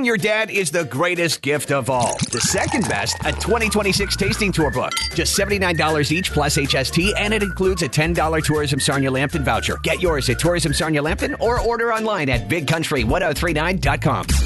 Knowing your dad is the greatest gift of all. The second best, a 2026 tasting tour book. Just $79 each plus HST, and it includes a $10 Tourism Sarnia Lambton voucher. Get yours at Tourism Sarnia Lambton or order online at bigcountry1039.com.